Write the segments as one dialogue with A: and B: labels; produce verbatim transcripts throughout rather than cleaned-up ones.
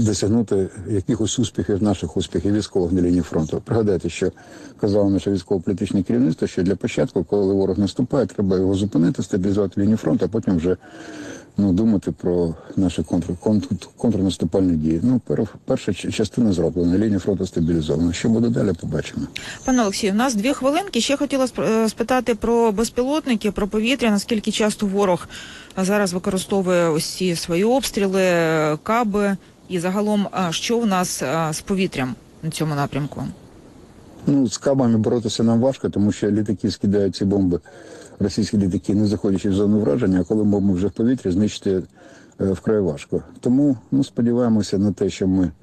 A: досягнути якихось успіхів, наших успіхів військових на лінії фронту. Пригадайте, що казало наше військово-політичне керівництво, що для початку, коли ворог наступає, треба його зупинити, стабілізувати лінію фронту, а потім вже ну, думати про наші контр, контр, контрнаступальні дії. Ну, пер, перша частина зроблена, лінія фронту стабілізована. Що буде далі, побачимо.
B: Пане Олексію, у нас дві хвилинки. Ще хотіла спитати про безпілотники, про повітря. Наскільки часто ворог зараз використовує ось ці свої обстріли, каби, і загалом, що в нас з повітрям на цьому напрямку?
A: Ну, з кабами боротися нам важко, тому що літаки скидають ці бомби, російські літаки, не заходячи в зону враження, а коли бомби вже в повітрі, знищити вкрай важко. Тому ну, сподіваємося на те, що ми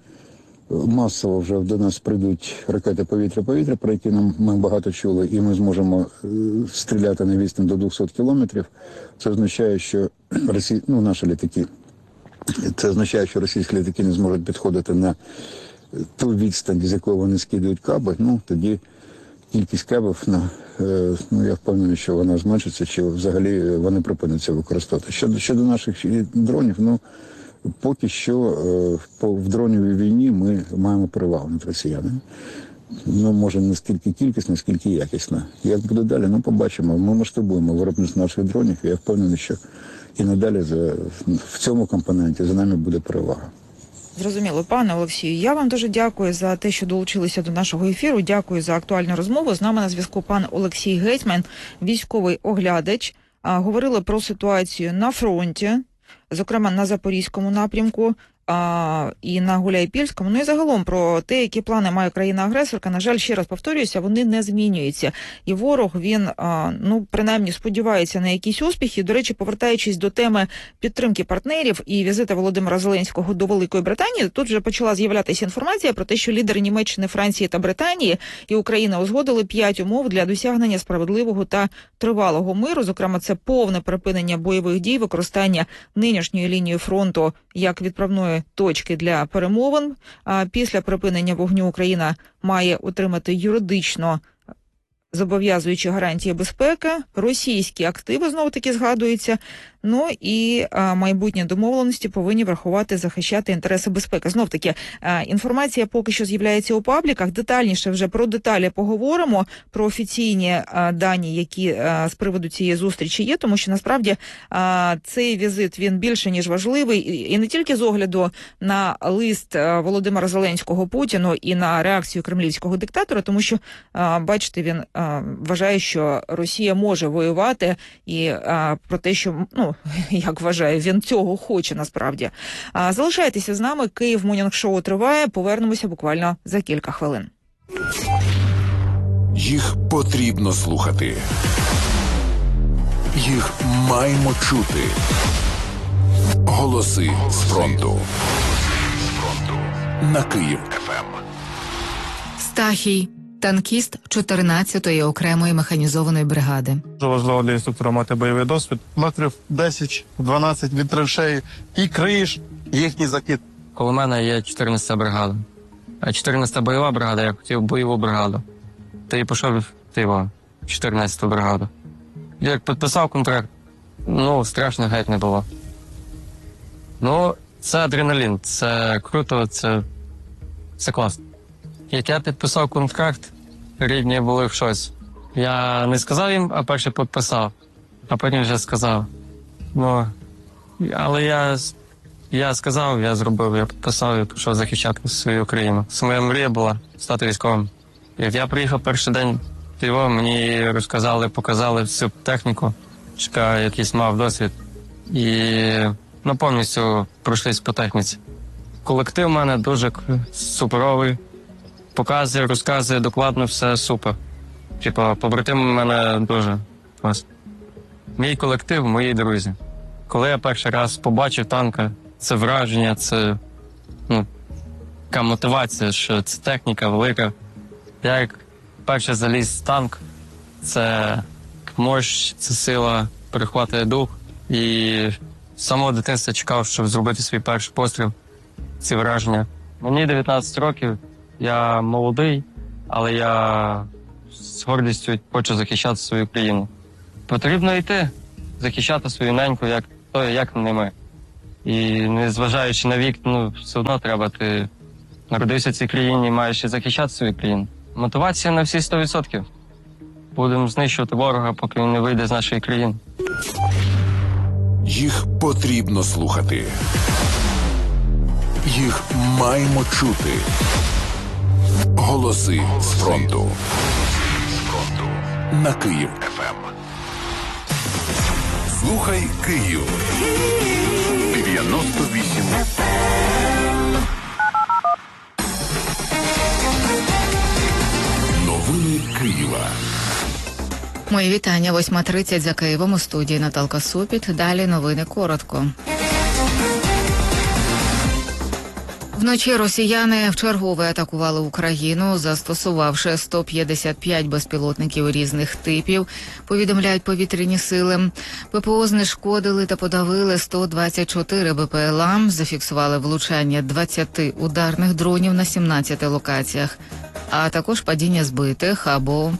A: масово вже до нас прийдуть ракети повітря-повітря, про які нам ми багато чули, і ми зможемо стріляти на відстань до двохсот кілометрів. Це означає, що Росі... ну, наші літаки, це означає, що російські літаки не зможуть підходити на ту відстань, з якої вони скидують каби, ну, тоді кількість кабів, ну, ну, я впевнений, що вона зменшиться, чи взагалі вони припиняться використовувати. Щодо, щодо наших дронів, ну, поки що в дронівій війні ми маємо перевагу над росіянами. Ну, може, не стільки кількісно, скільки якісно. Як буде далі, ну, побачимо. Ми масштабуємо виробництво наших дронів, і я впевнений, що і надалі за, в цьому компоненті за нами буде перевага.
B: Зрозуміло. Пане Олексію, я вам дуже дякую за те, що долучилися до нашого ефіру. Дякую за актуальну розмову. З нами на зв'язку пан Олексій Гетьман, військовий оглядач. Говорили про ситуацію на фронті, зокрема на Запорізькому напрямку а, і на Гуляйпільському. Ну і загалом про те, які плани має країна-агресорка. На жаль, ще раз повторююся, вони не змінюються. І ворог, він, а, ну, принаймні, сподівається на якісь успіхи. До речі, повертаючись до теми підтримки партнерів і візита Володимира Зеленського до Великої Британії, тут вже почала з'являтися інформація про те, що лідери Німеччини, Франції та Британії і України узгодили п'ять умов для досягнення справедливого та тривалого миру. Зокрема, це повне припинення бойових дій, використання нинішньої лінії фронту як відправної точки для перемовин. А після припинення вогню Україна має отримати юридично зобов'язуючі гарантії безпеки, російські активи, знову-таки згадуються, ну і а, майбутні домовленості повинні врахувати, захищати інтереси безпеки. Знов-таки, а, інформація поки що з'являється у пабліках, детальніше вже про деталі поговоримо, про офіційні а, дані, які а, з приводу цієї зустрічі є, тому що насправді а, цей візит, він більше ніж важливий, і, і не тільки з огляду на лист а, Володимира Зеленського Путіну і на реакцію кремлівського диктатора, тому що, а, бачите, він вважає, що Росія може воювати, і а, про те, що, ну, як вважає, він цього хоче насправді. А, залишайтеся з нами, Київ Морнінг Шоу триває, повернемося буквально за кілька хвилин.
C: Їх потрібно слухати. Їх маємо чути. Голоси з фронту. На Київ еф ем.
D: Стахій. Танкіст чотирнадцятої окремої механізованої бригади.
E: Дуже важливо для інструктора мати бойовий досвід. Метрів десять-дванадцять від траншеї і криєш їхній закид.
F: Коло мене є чотирнадцята бригада. А чотирнадцята бойова бригада, я хотів бойову бригаду. Та й пішов в чотирнадцяту бригаду. Як підписав контракт, ну, страшно геть не було. Ну, це адреналін, це круто, це, це класно. Як я підписав контракт, рідні були в щось. Я не сказав їм, а перше підписав, а потім вже сказав. Ну, але я, я сказав, я зробив, я підписав і пішов захищати свою Україну. Це моя мрія була стати військовим. Як я приїхав перший день в Львов, мені розказали, показали всю техніку, що якийсь мав досвід. І ну, повністю пройшлись по техніці. Колектив у мене дуже суперовий. Показує, розказує докладно, все супер. Типа, побратими в мене дуже клас. Мій колектив, мої друзі. Коли я перший раз побачив танка, це враження, це, ну, така мотивація, що це техніка велика. Я як перший заліз в танк, це мощь, це сила, перехватує дух. І з самого дитинства чекав, щоб зробити свій перший постріл, ці враження. Мені дев'ятнадцять років. Я молодий, але я з гордістю хочу захищати свою країну. Потрібно йти, захищати свою неньку, як то, як не ми. І незважаючи на вік, ну, все одно треба. Ти народився в цій країні, маєш і захищати свою країну. Мотивація на всі сто відсотків. Будемо знищувати ворога, поки він не вийде з нашої країни.
C: Їх потрібно слухати. Їх маємо чути. Голоси з фронту. На Київ еф ем. Слухай Київ. дев'яносто вісім. Новини Києва.
D: Мої вітання. восьма тридцять за Києвом. У студії Наталка Супіт. Далі новини коротко. Вночі росіяни вчергове атакували Україну, застосувавши сто п'ятдесят п'ять безпілотників різних типів, повідомляють повітряні сили. ППО знешкодили та подавили сто двадцять чотири бе пе ел а, зафіксували влучання двадцять ударних дронів на сімнадцяти локаціях, а також падіння збитих або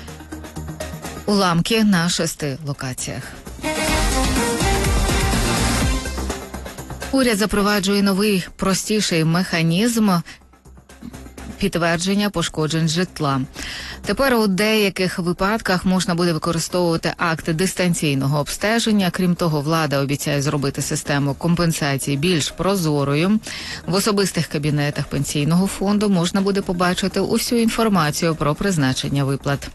D: уламки на шести локаціях. Уряд запроваджує новий, простіший механізм підтвердження пошкоджень житла. Тепер у деяких випадках можна буде використовувати акти дистанційного обстеження. Крім того, влада обіцяє зробити систему компенсації більш прозорою. В особистих кабінетах Пенсійного фонду можна буде побачити усю інформацію про призначення виплат.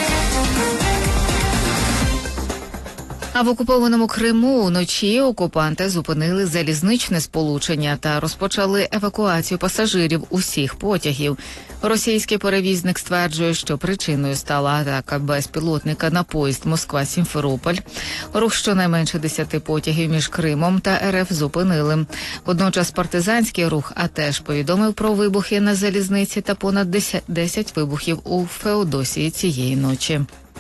D: А в окупованому Криму вночі окупанти зупинили залізничне сполучення та розпочали евакуацію пасажирів усіх потягів. Російський перевізник стверджує, що причиною стала атака безпілотника на поїзд Москва-Сімферополь. Рух щонайменше десяти потягів між Кримом та ер еф зупинили. Водночас партизанський рух а теж повідомив про вибухи на залізниці та понад десять вибухів у Феодосії цієї ночі.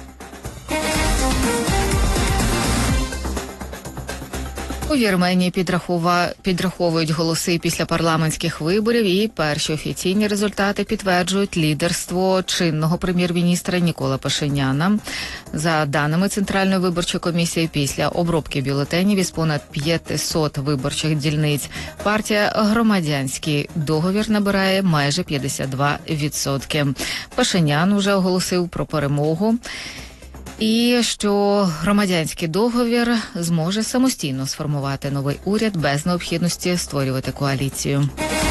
D: У Вірменії підрахова... підраховують голоси після парламентських виборів, і перші офіційні результати підтверджують лідерство чинного прем'єр-міністра Нікола Пашиняна. За даними Центральної виборчої комісії, після обробки бюлетенів із понад п'ятсот виборчих дільниць партія «Громадянський договір» набирає майже п'ятдесят два відсотки. Пашинян уже оголосив про перемогу. І що громадянський договір зможе самостійно сформувати новий уряд без необхідності створювати коаліцію.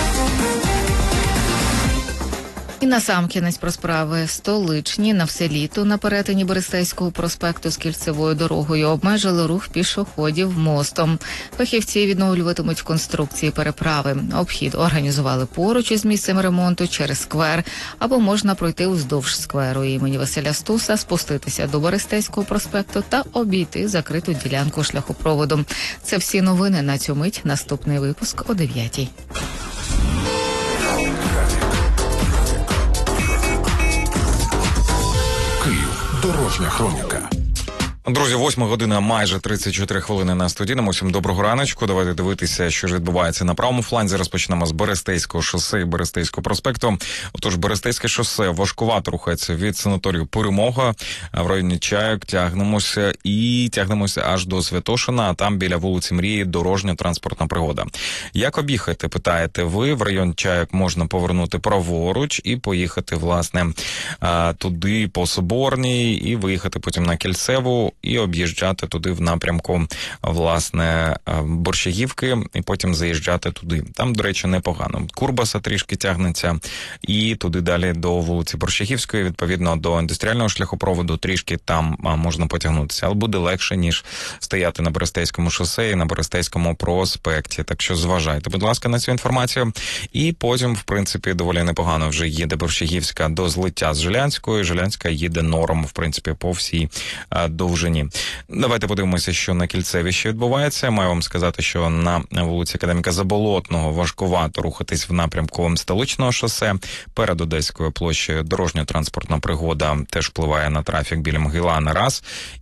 D: І насамкінець про справи столичні. На все літо на перетині Берестейського проспекту з кільцевою дорогою обмежили рух пішоходів мостом. Фахівці відновлюватимуть конструкції переправи. Обхід організували поруч із місцем ремонту через сквер, або можна пройти уздовж скверу імені Василя Стуса, спуститися до Берестейського проспекту та обійти закриту ділянку шляхопроводу. Це всі новини на цю мить. Наступний випуск о дев'ятій.
C: Дорожня хроніка.
G: Друзі, восьма година, майже тридцять чотири хвилини на студійному. Усім доброго раночку. Давайте дивитися, що ж відбувається на правому фланзі. Розпочнемо з Берестейського шосе і Берестейського проспекту. Отож, Берестейське шосе важкувато рухається від санаторію Перемога. В районі Чайок тягнемося і тягнемося аж до Святошина, а там біля вулиці Мрії дорожньо-транспортна пригода. Як об'їхати, питаєте ви? В район Чайок можна повернути праворуч і поїхати, власне, туди по Соборній і виїхати потім на Кільцеву і об'їжджати туди в напрямку, власне, Борщагівки, і потім заїжджати туди. Там, до речі, непогано. Курбаса трішки тягнеться, і туди далі до вулиці Борщагівської, відповідно, до індустріального шляхопроводу трішки там можна потягнутися. Але буде легше, ніж стояти на Берестейському шосе і на Берестейському проспекті. Так що зважайте, будь ласка, на цю інформацію. І потім, в принципі, доволі непогано вже їде Борщагівська до злиття з Жилянською. Жилянська їде норм, в принципі, по всій довжині. Давайте подивимося, що на Кільцеві ще відбувається. Маю вам сказати, що на вулиці Академіка Заболотного важкувато рухатись в напрямку столичного шосе. Перед Одеською площею дорожньо-транспортна пригода теж впливає на трафік біля Могилана, раз.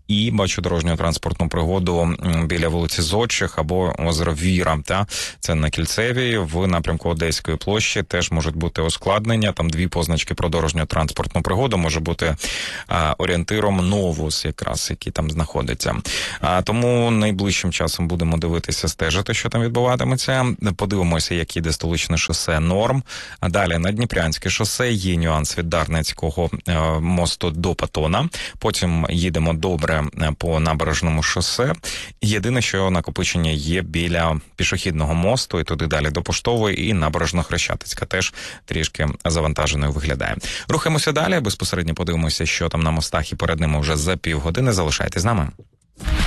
G: І бачу дорожньо транспортну пригоду м, біля вулиці Зодчих або озеро Віра. Та це на Кільцевій в напрямку Одеської площі. Теж можуть бути ускладнення. Там дві позначки про дорожньо транспортну пригоду може бути а, орієнтиром Новус, якраз який там знаходиться. А тому найближчим часом будемо дивитися, стежити, що там відбуватиметься. Подивимося, як їде столичне шосе норм. А далі на Дніпрянське шосе є нюанс від Дарницького е, мосту до Патона. Потім їдемо добре по набережному шосе. Єдине, що накопичення є біля пішохідного мосту і туди далі до Поштової і набережно-Хрещатицька. Теж трішки завантаженою виглядає. Рухаємося далі. Безпосередньо подивимося, що там на мостах, і перед ними вже за півгодини. Залишайтесь з нами.